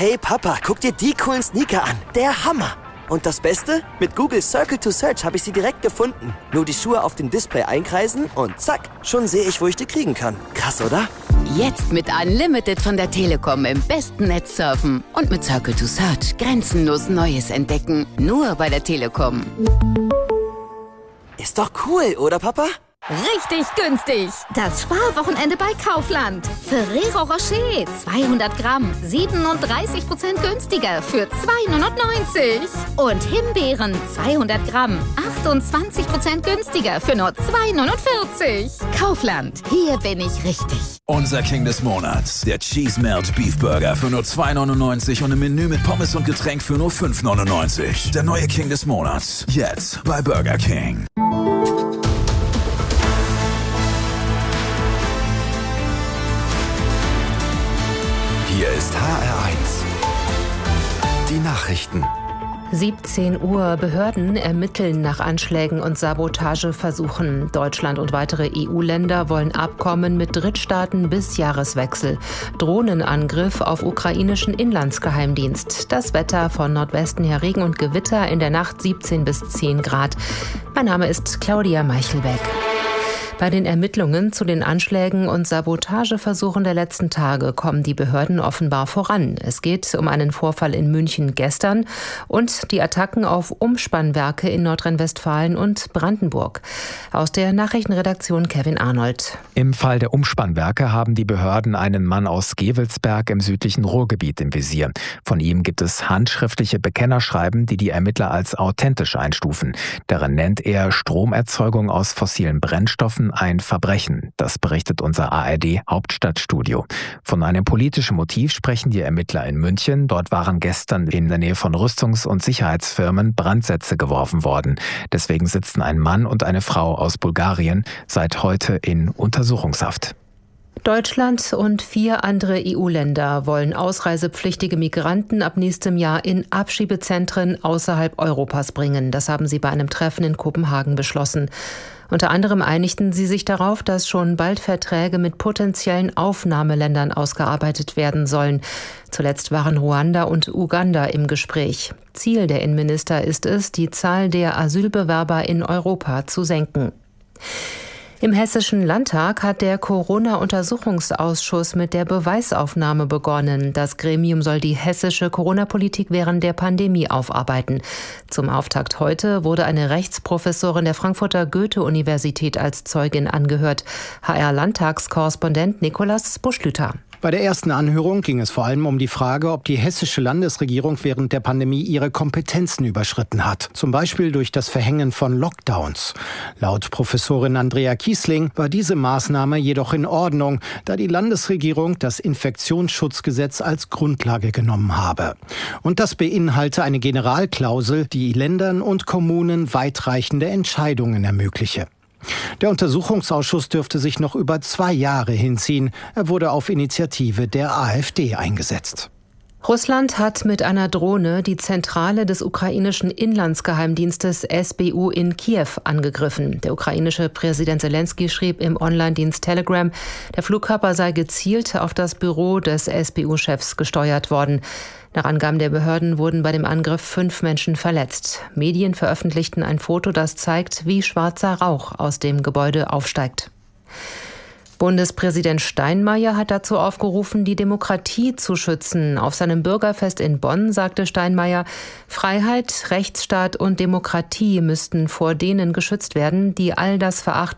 Hey Papa, guck dir die coolen Sneaker an. Der Hammer. Und das Beste? Mit Google Circle to Search habe ich sie direkt gefunden. Nur die Schuhe auf dem Display einkreisen und zack, schon sehe ich, wo ich die kriegen kann. Krass, oder? Jetzt mit Unlimited von der Telekom im besten Netz surfen. Und mit Circle to Search grenzenlos Neues entdecken. Nur bei der Telekom. Ist doch cool, oder Papa? Richtig günstig. Das Sparwochenende bei Kaufland. Ferrero Rocher 200 Gramm, 37% günstiger für 2,99. Und Himbeeren 200 Gramm, 28% günstiger für nur 2,49. Kaufland, hier bin ich richtig. Unser King des Monats, der Cheese Melt Beef Burger für nur 2,99 und im Menü mit Pommes und Getränk für nur 5,99. Der neue King des Monats, jetzt bei Burger King. Hier ist HR1. Die Nachrichten. 17 Uhr. Behörden ermitteln nach Anschlägen und Sabotageversuchen. Deutschland und weitere EU-Länder wollen Abkommen mit Drittstaaten bis Jahreswechsel. Drohnenangriff auf ukrainischen Inlandsgeheimdienst. Das Wetter von Nordwesten her Regen und Gewitter, in der Nacht 17 bis 10 Grad. Mein Name ist Claudia Meichelbeck. Bei den Ermittlungen zu den Anschlägen und Sabotageversuchen der letzten Tage kommen die Behörden offenbar voran. Es geht um einen Vorfall in München gestern und die Attacken auf Umspannwerke in Nordrhein-Westfalen und Brandenburg. Aus der Nachrichtenredaktion Kevin Arnold. Im Fall der Umspannwerke haben die Behörden einen Mann aus Gevelsberg im südlichen Ruhrgebiet im Visier. Von ihm gibt es handschriftliche Bekennerschreiben, die Ermittler als authentisch einstufen. Darin nennt er Stromerzeugung aus fossilen Brennstoffen ein Verbrechen. Das berichtet unser ARD-Hauptstadtstudio. Von einem politischen Motiv sprechen die Ermittler in München. Dort waren gestern in der Nähe von Rüstungs- und Sicherheitsfirmen Brandsätze geworfen worden. Deswegen sitzen ein Mann und eine Frau aus Bulgarien seit heute in Untersuchungshaft. Deutschland und 4 andere EU-Länder wollen ausreisepflichtige Migranten ab nächstem Jahr in Abschiebezentren außerhalb Europas bringen. Das haben sie bei einem Treffen in Kopenhagen beschlossen. Unter anderem einigten sie sich darauf, dass schon bald Verträge mit potenziellen Aufnahmeländern ausgearbeitet werden sollen. Zuletzt waren Ruanda und Uganda im Gespräch. Ziel der Innenminister ist es, die Zahl der Asylbewerber in Europa zu senken. Im Hessischen Landtag hat der Corona-Untersuchungsausschuss mit der Beweisaufnahme begonnen. Das Gremium soll die hessische Corona-Politik während der Pandemie aufarbeiten. Zum Auftakt heute wurde eine Rechtsprofessorin der Frankfurter Goethe-Universität als Zeugin angehört. HR-Landtagskorrespondent Nikolaus Buschlüter. Bei der ersten Anhörung ging es vor allem um die Frage, ob die hessische Landesregierung während der Pandemie ihre Kompetenzen überschritten hat. Zum Beispiel durch das Verhängen von Lockdowns. Laut Professorin Andrea Kiesling war diese Maßnahme jedoch in Ordnung, da die Landesregierung das Infektionsschutzgesetz als Grundlage genommen habe. Und das beinhalte eine Generalklausel, die Ländern und Kommunen weitreichende Entscheidungen ermögliche. Der Untersuchungsausschuss dürfte sich noch über 2 Jahre hinziehen. Er wurde auf Initiative der AfD eingesetzt. Russland hat mit einer Drohne die Zentrale des ukrainischen Inlandsgeheimdienstes SBU in Kiew angegriffen. Der ukrainische Präsident Zelensky schrieb im Online-Dienst Telegram, der Flugkörper sei gezielt auf das Büro des SBU-Chefs gesteuert worden. Nach Angaben der Behörden wurden bei dem Angriff 5 Menschen verletzt. Medien veröffentlichten ein Foto, das zeigt, wie schwarzer Rauch aus dem Gebäude aufsteigt. Bundespräsident Steinmeier hat dazu aufgerufen, die Demokratie zu schützen. Auf seinem Bürgerfest in Bonn sagte Steinmeier, Freiheit, Rechtsstaat und Demokratie müssten vor denen geschützt werden, die all das verachten